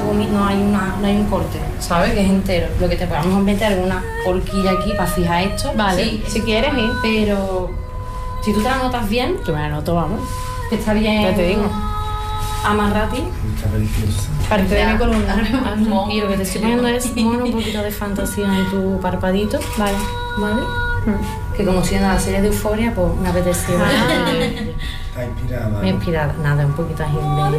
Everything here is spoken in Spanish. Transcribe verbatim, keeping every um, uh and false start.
se vomita, no hay, una, no hay un corte, ¿sabes? Que es entero. Lo que te podemos meter una horquilla aquí para fijar esto. Vale, sí, si quieres, ¿eh? Pero si tú te la notas bien, Yo me la noto, vamos. que está bien. Ya te digo. Amarrati. Está preciosa. Parte de mi columna. Y lo que te estoy poniendo es mono, un poquito de fantasía en tu parpadito. Vale. ¿Vale? Mm. Que como siendo la serie de Euforia, pues me apetecía. Ah. Está inspirada. Me he inspirado. Nada, un poquito así de